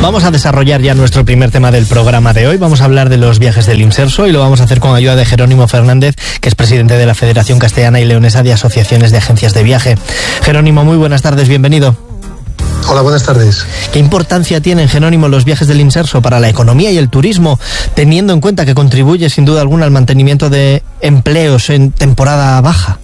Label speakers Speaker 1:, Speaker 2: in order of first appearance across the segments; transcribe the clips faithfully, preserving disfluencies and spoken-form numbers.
Speaker 1: Vamos a desarrollar ya nuestro primer tema del programa de hoy. Vamos a hablar de los viajes del Inserso y lo vamos a hacer con ayuda de Jerónimo Fernández, que es presidente de la Federación Castellana y Leonesa de Asociaciones de Agencias de Viaje. Jerónimo, muy buenas tardes, bienvenido.
Speaker 2: Hola, buenas tardes.
Speaker 1: ¿Qué importancia tienen, Jerónimo, los viajes del Inserso para la economía y el turismo, teniendo en cuenta que contribuye sin duda alguna al mantenimiento de empleos en temporada baja?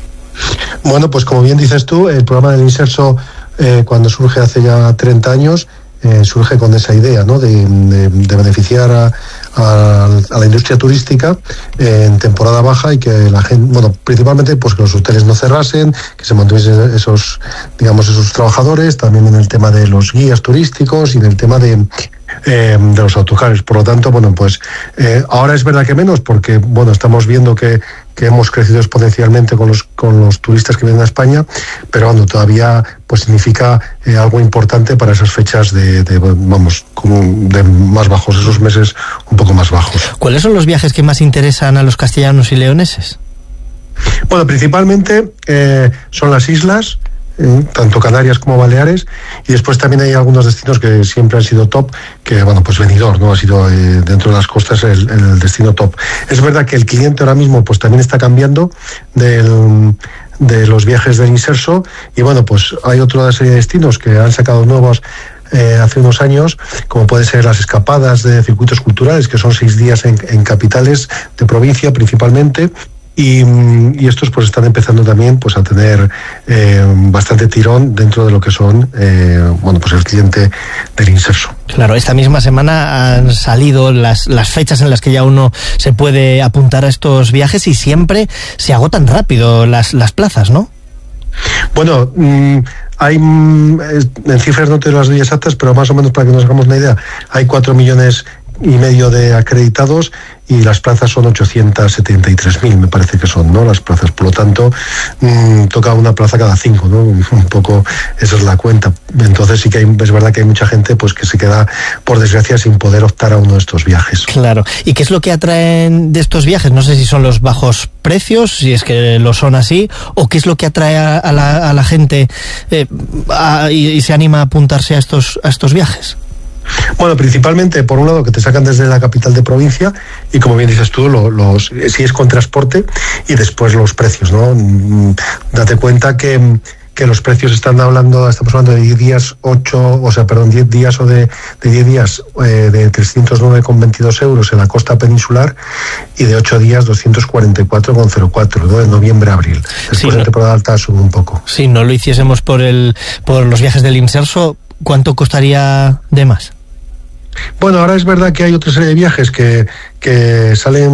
Speaker 2: Bueno, pues como bien dices tú, el programa del Inserso, eh, cuando surge hace ya treinta años, eh, surge con esa idea, ¿no?, de, de, de beneficiar a, a, a la industria turística eh, en temporada baja y que la gente, bueno, principalmente pues que los hoteles no cerrasen, que se mantuviesen esos, digamos, esos trabajadores, también en el tema de los guías turísticos y en el tema de Eh, de los autocares. Por lo tanto, bueno, pues eh, ahora es verdad que menos, porque bueno, estamos viendo que, que hemos crecido exponencialmente con los con los turistas que vienen a España, pero bueno, todavía pues significa eh, algo importante para esas fechas de, de vamos, con, de más bajos, esos meses un poco más bajos.
Speaker 1: ¿Cuáles son los viajes que más interesan a los castellanos y leoneses?
Speaker 2: Bueno, principalmente eh, son las islas, Eh, tanto Canarias como Baleares, y después también hay algunos destinos que siempre han sido top, que bueno, pues Benidorm, ¿no?, ha sido eh, dentro de las costas el, el destino top. Es verdad que el cliente ahora mismo pues también está cambiando del, de los viajes del Inserso, y bueno, pues hay otra serie de destinos que han sacado nuevos Eh, hace unos años, como pueden ser las escapadas de circuitos culturales, que son seis días en, en capitales de provincia principalmente. Y, y estos pues están empezando también pues a tener eh, bastante tirón dentro de lo que son eh, bueno, pues el cliente del Inserso.
Speaker 1: Claro, esta misma semana han salido las, las fechas en las que ya uno se puede apuntar a estos viajes y siempre se agotan rápido las, las plazas, ¿no?
Speaker 2: Bueno, mmm, hay, en cifras no te las doy exactas, pero más o menos para que nos hagamos una idea, hay cuatro millones y medio de acreditados y las plazas son ochocientos setenta y tres mil, me parece que son, ¿no?, las plazas. Por lo tanto, mmm, toca una plaza cada cinco, ¿no? Un poco esa es la cuenta. Entonces sí que hay, es verdad que hay mucha gente pues que se queda, por desgracia, sin poder optar a uno de estos viajes.
Speaker 1: Claro. ¿Y qué es lo que atraen de estos viajes? No sé si son los bajos precios, si es que lo son así, o qué es lo que atrae a, a, la, a la gente eh, a, y, y se anima a apuntarse a estos, a estos viajes.
Speaker 2: Bueno, principalmente, por un lado, que te sacan desde la capital de provincia y, como bien dices tú, lo, los, si es con transporte, y después los precios, ¿no? Date cuenta que, que los precios están hablando, estamos hablando de diez días, ocho, o sea, perdón, diez días o de, de diez días eh, de trescientos nueve coma veintidós euros en la costa peninsular y de ocho días doscientos cuarenta y cuatro coma cero cuatro, ¿no?, en noviembre a abril. Después sí, no, de temporada alta sube un poco.
Speaker 1: Si no lo hiciésemos por el por los viajes del Inserso, ¿cuánto costaría de más?
Speaker 2: Bueno, ahora es verdad que hay otra serie de viajes que, que salen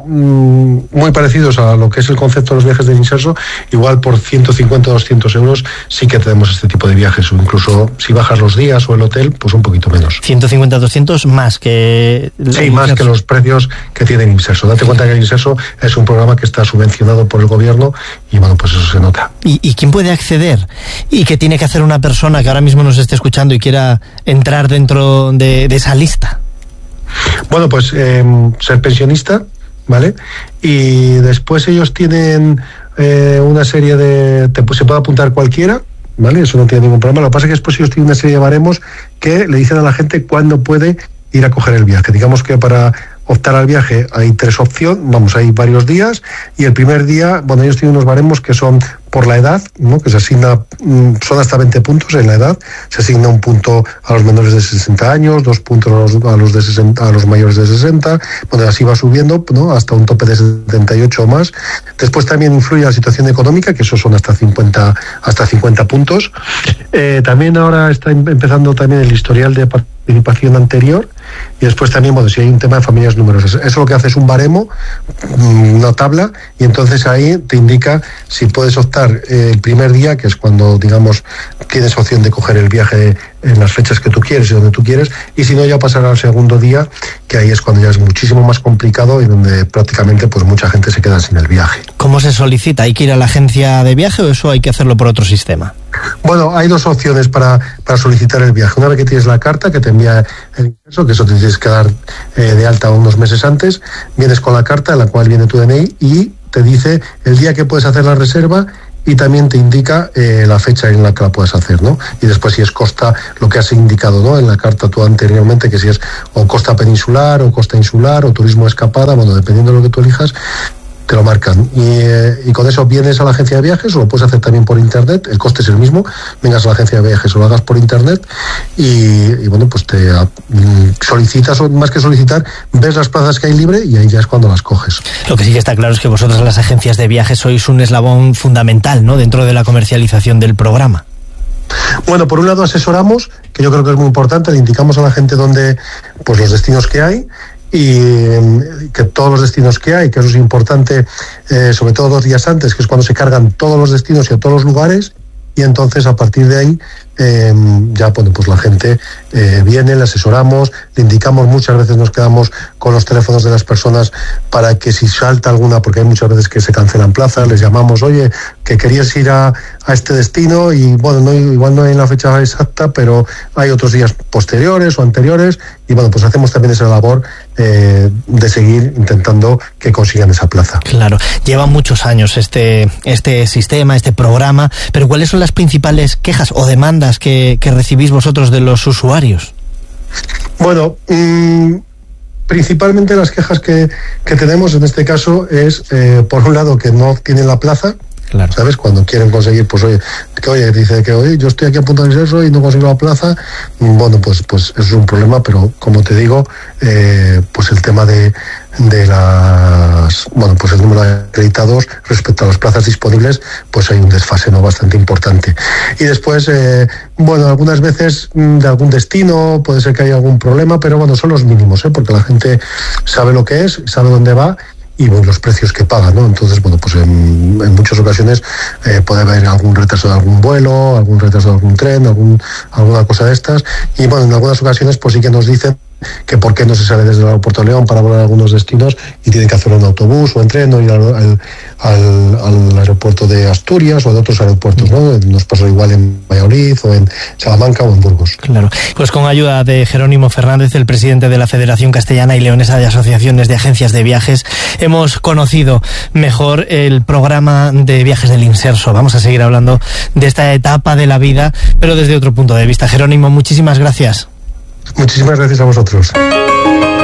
Speaker 2: mmm, muy parecidos a lo que es el concepto de los viajes del Inserso. Igual por ciento cincuenta o doscientos euros sí que tenemos este tipo de viajes, o incluso si bajas los días o el hotel, pues un poquito menos.
Speaker 1: ciento cincuenta, doscientos más que...
Speaker 2: Sí, más que los precios que tiene el Inserso. Date cuenta que el Inserso es un programa que está subvencionado por el gobierno y bueno, pues eso se nota.
Speaker 1: ¿Y, y quién puede acceder? ¿Y qué tiene que hacer una persona que ahora mismo nos esté escuchando y quiera entrar dentro de, de esa lista?
Speaker 2: Bueno, pues eh, ser pensionista, ¿vale? Y después ellos tienen eh, una serie de... Te, se puede apuntar cualquiera, ¿vale? Eso no tiene ningún problema. Lo que pasa es que después ellos tienen una serie de baremos que le dicen a la gente cuándo puede ir a coger el viaje. Digamos que para optar al viaje hay tres opciones, vamos, hay varios días, y el primer día, bueno, ellos tienen unos baremos que son por la edad, ¿no?, que se asigna, son hasta veinte puntos en la edad, se asigna un punto a los menores de sesenta años, dos puntos a los, a los de sesenta, a los mayores de sesenta, bueno, así va subiendo, ¿no?, hasta un tope de setenta y ocho o más. Después también influye la situación económica, que esos son hasta cincuenta, hasta cincuenta puntos. Eh, también ahora está empezando también el historial de participación anterior, y después también, bueno, si hay un tema de familias numerosas. Eso lo que hace es un baremo, una tabla, y entonces ahí te indica si puedes optar eh, el primer día, que es cuando, digamos, tienes opción de coger el viaje en las fechas que tú quieres y donde tú quieres, y si no, ya pasará al segundo día, que ahí es cuando ya es muchísimo más complicado y donde prácticamente pues mucha gente se queda sin el viaje.
Speaker 1: ¿Cómo se solicita? ¿Hay que ir a la agencia de viaje o eso hay que hacerlo por otro sistema?
Speaker 2: Bueno, hay dos opciones para, para solicitar el viaje. Una vez que tienes la carta que te envía el Inserso, que eso te tienes que dar eh, de alta unos meses antes, vienes con la carta en la cual viene tu D N I y te dice el día que puedes hacer la reserva y también te indica eh, la fecha en la que la puedes hacer, ¿no? Y después si es costa, lo que has indicado, ¿no? En la carta tú anteriormente, que si es o costa peninsular o costa insular o turismo de escapada, bueno, dependiendo de lo que tú elijas, te lo marcan. Y, eh, y con eso vienes a la agencia de viajes, o lo puedes hacer también por internet, el coste es el mismo, vengas a la agencia de viajes o lo hagas por internet y, y bueno, pues te mm, solicitas, o más que solicitar, ves las plazas que hay libre y ahí ya es cuando las coges.
Speaker 1: Lo que sí que está claro es que vosotros, las agencias de viajes, sois un eslabón fundamental, ¿no?, dentro de la comercialización del programa.
Speaker 2: Bueno, por un lado asesoramos, que yo creo que es muy importante, le indicamos a la gente dónde, pues los destinos que hay, y que todos los destinos que hay, que eso es importante, eh, sobre todo dos días antes, que es cuando se cargan todos los destinos y a todos los lugares, y entonces a partir de ahí eh, ya bueno, pues la gente eh, viene, le asesoramos, le indicamos, muchas veces nos quedamos con los teléfonos de las personas para que si salta alguna, porque hay muchas veces que se cancelan plazas, les llamamos, oye, que querías ir a, a este destino y bueno, no, igual no hay la fecha exacta, pero hay otros días posteriores o anteriores, y bueno, pues hacemos también esa labor eh, de seguir intentando que consigan esa plaza.
Speaker 1: Claro, lleva muchos años este, este sistema, este programa, pero ¿cuáles son las principales quejas o demandas que, que recibís vosotros de los usuarios?
Speaker 2: Bueno, mmm, principalmente las quejas que, que tenemos en este caso es, eh, por un lado, que no tienen la plaza. Claro. ¿Sabes? Cuando quieren conseguir, pues oye, que oye, dice que oye, yo estoy aquí a punto de eso y no consigo la plaza, bueno, pues pues eso es un problema, pero como te digo, eh, pues el tema de, de las, bueno, pues el número de acreditados respecto a las plazas disponibles, pues hay un desfase, ¿no?, bastante importante. Y después, eh, bueno, algunas veces de algún destino, puede ser que haya algún problema, pero bueno, son los mínimos, ¿eh?, porque la gente sabe lo que es, sabe dónde va, y bueno, los precios que pagan, ¿no? Entonces, bueno, pues en, en muchas ocasiones eh, puede haber algún retraso de algún vuelo, algún retraso de algún tren, algún, alguna cosa de estas, y bueno, en algunas ocasiones pues sí que nos dicen que por qué no se sale desde el aeropuerto de León para volar a algunos destinos y tienen que hacerlo en autobús o en tren o ir al, al, al, al aeropuerto de Asturias o de otros aeropuertos, ¿no? Nos pasa igual en Valladolid o en Salamanca o en Burgos.
Speaker 1: Claro, pues con ayuda de Jerónimo Fernández, el presidente de la Federación Castellana y Leonesa de Asociaciones de Agencias de Viajes, hemos conocido mejor el programa de viajes del Inserso. Vamos a seguir hablando de esta etapa de la vida, pero desde otro punto de vista. Jerónimo, muchísimas gracias.
Speaker 2: Muchísimas gracias a vosotros.